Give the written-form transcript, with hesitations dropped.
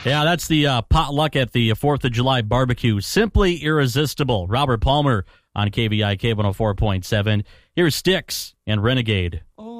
Yeah, that's the potluck at the 4th of July barbecue. Simply irresistible. Robert Palmer on KVI K104.7. Here's Styx and Renegade. Oh.